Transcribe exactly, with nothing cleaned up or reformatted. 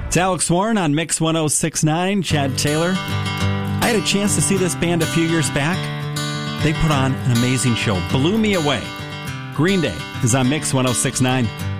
It's Alex Warren on Mix one oh six point nine. Chad Taylor. I had a chance to see this band a few years back. They put on an amazing show. Blew me away. Green Day is on Mix one oh six point nine.